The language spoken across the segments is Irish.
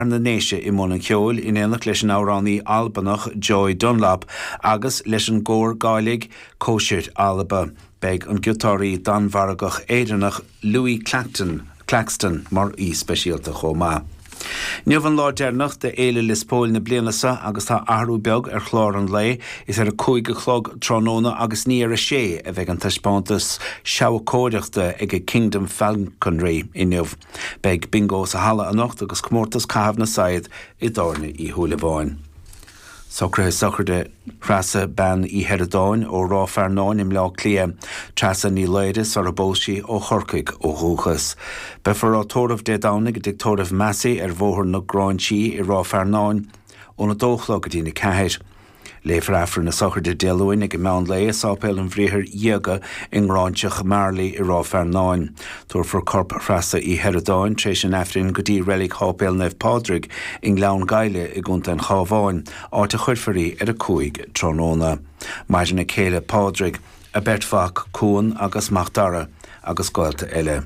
na néise I món an ceol in éanach leis an áránnaí Albanach Joy Dunlop agus leis an gcóir gáilig Cóisirt Alba beag an giútáirí Dan Varagach éidirnach Louis Claxton mar í speisialta chomá. Níomhan lá déarnach de éile lispóil na blianasa agus tá ahrú beag chlár an lei is a cúige chlog tróna agus ní a sé a bheith an taispántas seabhcóideachta ag Kingdom Falconry inniuh. Beag bingo sa hala anocht agus cmórtas cahabh na said I dárna I thuúlabháin. Socrthe de frasa ban I Heredáin ó rá fearnáin im lá clia trasa ní leiris ar a bóisi ó chorcaig ó húchas. Befar á tóramh de dánig dictóramh measí bhóthar na gráintí I rá fearnáin ó na dóchlá go dtí na ceithir. Léifar afar na sochar de déalúin ag meán lei sápéil an bhríthir iaga in gráinteach marlaí I rá fearnáin. Tuair for corp frasa I Heredáin tréis an efrin go dtí relic hápéil nef Pádraig in glán gaile I gúnta an chábháin áit a chuirfarí ar a cúig tróna. Maidir na céile Pádraig a bertfach cúin agus machdara agus gáilta eile.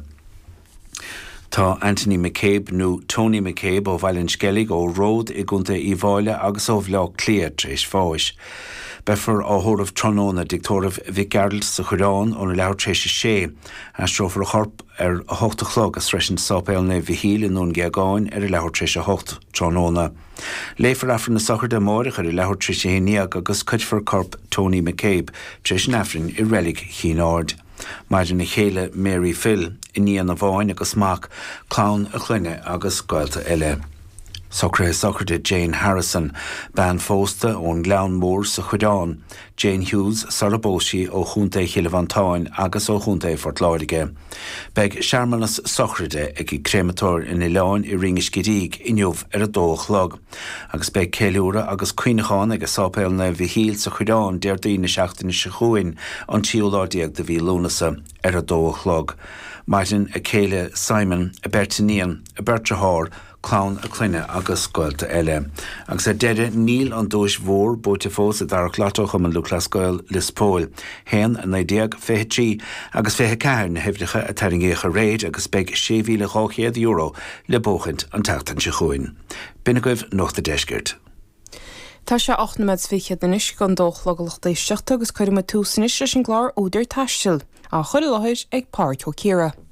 Tá Anthony McCabe nó Tony McCabe ó bhailinn skellig ó Ród I gúnta I bháile agus ó bhlá clia tréis fáis. Befar á thóramh tróna dictóramh Vic Gerald sa churán ó na leabhar tréis sé a strófar a chorp ar a 8 chlog as freisin sápéil na bhíhíle nún geagáin ar a leabhar tréis a 8 tróna. Léifar afar na sochar de mórach ar a leabhar tréis héníag agus cuidfar corp Tony McCabe tréis an afrin I relic Chináard. Maidir na chéile Mary Phil I níon na bháin agus mac clán a chluine agus gáilta eile. Socrthe de Jane Harrison, ban fósta ón glán mór sa chudáin, Jane Hughes sarabóisi ó chúnta Chilevantáin agus ó chúnta Fort Láirige. Beg searmanas socrthe ag I crématóir in Ileáin I ringis gidíg inniuh ar a dóchlog. Agus beg céiliúra agus cuinecháin agus sápéil na bhíhíl sa chudáin déir daoine seachtain sa chuin an tíoládíag de bhí lúnasa ar a dóchlog. Martin a céile Simon a Bertinían a Bertrahár clán a cluine agus scoilte eile. Agus a deire níl an dúis mhór búte fós a dar chlátoch am an luclascoil lispóil. Hen a 19 agus 24 na hefricha a taringécha réid agus beg €7,500 le bóchint an tatan se chuin. Binnagóibh nócht a deisgirt. Tá sé 8 fiche den is gan dóchlaglacht éisteachta agus chuir me túsanis sin glár úidir taisteil. A chuir láthir ag páirtó Ciara.